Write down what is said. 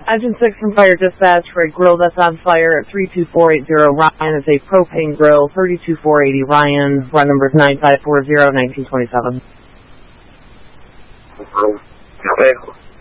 Engine 6 from Fire Dispatch for a grill that's on fire at 32480 Ryan. It's a propane grill, 32480 Ryan. Run number is 9540-1927. Okay.